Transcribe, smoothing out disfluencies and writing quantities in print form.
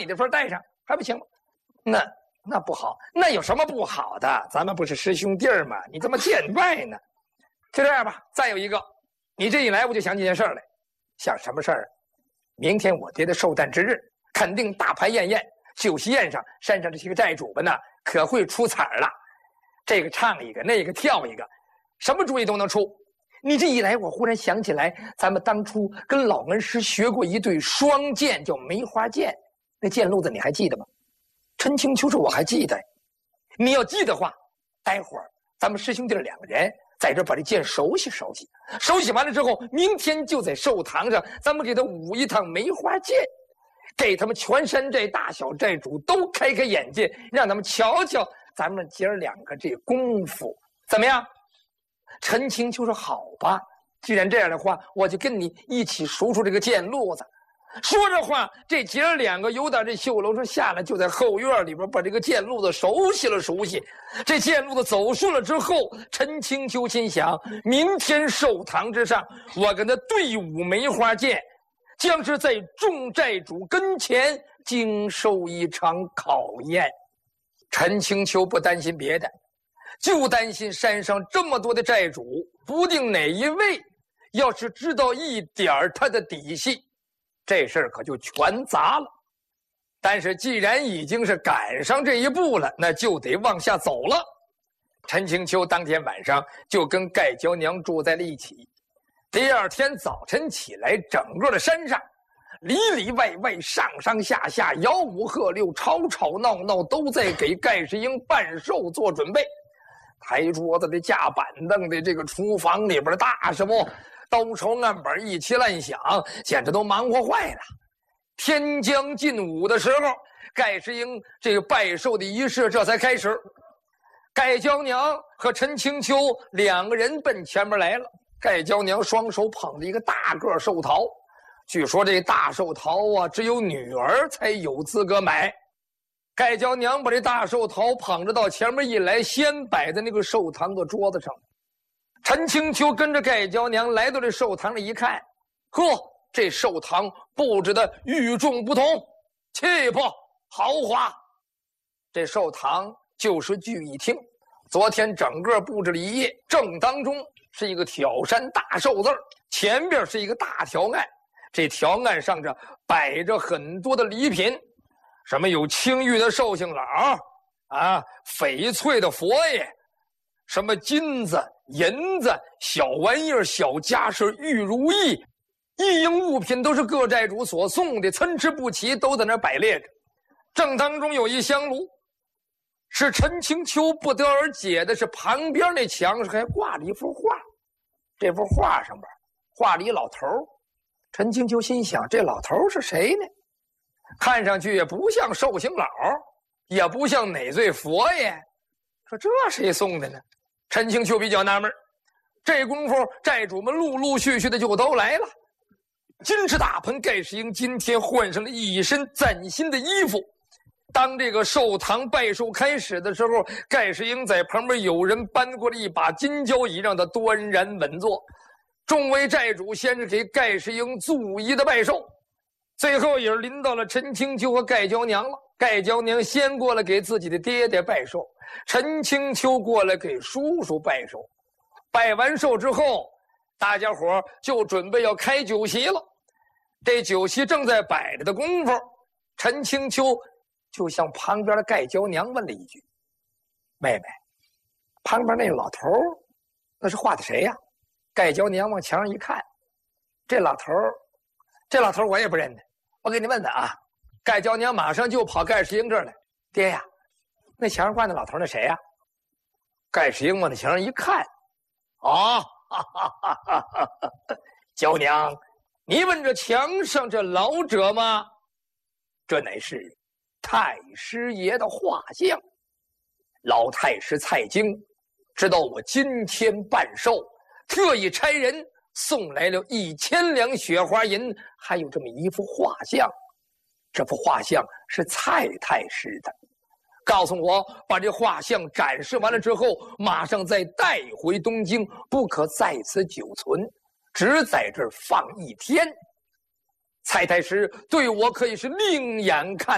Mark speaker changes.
Speaker 1: 你的份带上，还不行吗？那不好，那有什么不好的？咱们不是师兄弟吗？你怎么见外呢？就这样吧。再有一个，你这一来我就想起件事来，想什么事儿？明天我爹的寿诞之日，肯定大排宴宴，酒席宴上，山上这些个债主们呢，可会出彩了。这个唱一个，那个跳一个，什么主意都能出。你这一来，我忽然想起来，咱们当初跟老恩师学过一对双剑，叫梅花剑。那剑路子你还记得吗？陈清秋说我还记得。你要记得话，待会儿咱们师兄弟两个人在这把这剑熟悉熟悉，熟悉完了之后，明天就在寿堂上，咱们给他舞一趟梅花剑，给他们全山寨大小寨主都开开眼界，让他们瞧瞧咱们姐儿两个这功夫怎么样？陈清秋说好吧，既然这样的话，我就跟你一起数数这个剑路子。说着话，这姐儿两个由打这绣楼上下来，就在后院里边把这个剑路子熟悉了熟悉。这剑路子走顺了之后，陈清秋心想，明天寿堂之上，我跟他对舞梅花剑，将是在众寨主跟前经受一场考验。陈清秋不担心别的，就担心山上这么多的寨主，不定哪一位要是知道一点他的底细，这事儿可就全砸了。但是既然已经是赶上这一步了，那就得往下走了。陈清秋当天晚上就跟盖娇娘住在了一起。第二天早晨起来，整个的山上里里外外上上下下吆五喝六，吵吵闹闹，都在给盖世英办寿做准备。抬桌子的、架板凳的，这个厨房里边的大师傅刀抄案板一起乱响，简直都忙活坏了。天将近午的时候，盖世英这个拜寿的仪式这才开始。盖娇娘和陈清秋两个人奔前面来了。盖娇娘双手捧着一个大个寿桃，据说这大寿桃啊，只有女儿才有资格买。盖娇娘把这大寿桃捧着到前面一来，先摆在那个寿堂的桌子上。陈清秋跟着盖娇娘来到这寿堂里一看，呵，这寿堂布置的与众不同，气魄豪华。这寿堂就是聚义厅，昨天整个布置了一夜，正当中是一个挑山大寿字，前边是一个大条案，这条案上这摆着很多的礼品，什么有青玉的寿星老啊，翡翠的佛爷，什么金子银子小玩意儿小家事玉如意，一应物品都是各寨主所送的，参差不齐，都在那摆列着。正当中有一香炉，是陈清秋不得而解的是旁边那墙上还挂了一幅画，这幅画上边画了一老头。陈清秋心想，这老头是谁呢？看上去也不像寿星老，也不像哪罪佛爷，说这谁送的呢？陈清秋比较纳闷。这功夫寨主们陆陆续续的就都来了。金翅大鹏盖世英今天换上了一身崭新的衣服。当这个寿堂拜寿开始的时候，盖世英在旁边有人搬过了一把金交椅，让他端然稳坐。众位寨主先是给盖世英逐一的拜寿，最后也是临到了陈清秋和盖娇娘了。盖娇娘先过来给自己的爹爹拜寿，陈清秋过来给叔叔拜寿。拜完寿之后，大家伙就准备要开酒席了。这酒席正在摆着的功夫，陈清秋就向旁边的盖娇娘问了一句：“妹妹，旁边那老头那是画的谁呀？”盖娇娘往墙上一看，这老头我也不认得，我给你问问啊。盖娇娘马上就跑盖世英这儿来：“爹呀，那墙上挂那老头那谁呀？”盖世英往那墙上一看，哈哈哈哈哈！娇娘，你问这墙上这老者吗？这乃是太师爷的画像。老太师蔡京知道我今天办寿，特意差人送来了1000两雪花银，还有这么一幅画像。这幅画像是蔡太师的，告诉我把这画像展示完了之后，马上再带回东京，不可在此久存，只在这儿放1天。蔡太师对我可以是另眼看